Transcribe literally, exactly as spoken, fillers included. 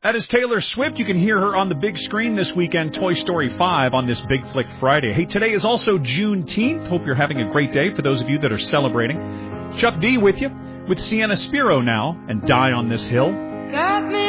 That is Taylor Swift. You can hear her on the big screen this weekend, Toy Story five, on this Big Flick Friday. Hey, today is also Juneteenth. Hope you're having a great day for those of you that are celebrating. Chuck D with you with Sienna Spiro now and Die on This Hill. Got me